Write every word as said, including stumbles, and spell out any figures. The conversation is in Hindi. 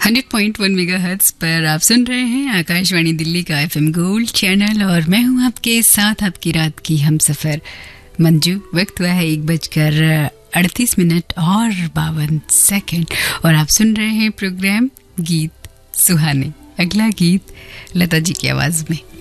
हंड्रेड पॉइंट वन मेगाहर्ट्ज पर आप सुन रहे हैं आकाशवाणी दिल्ली का एफएम गोल्ड चैनल और मैं हूं आपके साथ आपकी रात की हमसफर मंजू। वक्त हुआ है एक बजकर अड़तीस मिनट और बावन सेकंड और आप सुन रहे हैं प्रोग्राम गीत सुहाने। अगला गीत लता जी की आवाज में।